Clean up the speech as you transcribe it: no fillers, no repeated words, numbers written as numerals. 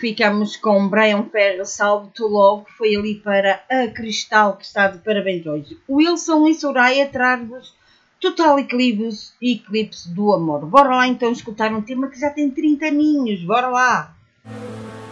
ficamos com Brian Ferry, Salve to Love, que foi ali para a Cristal, que está de parabéns hoje. Wilson e Soraya traz-vos Total Eclipse do Amor. Bora lá então escutar um tema que já tem 30 aninhos, bora lá!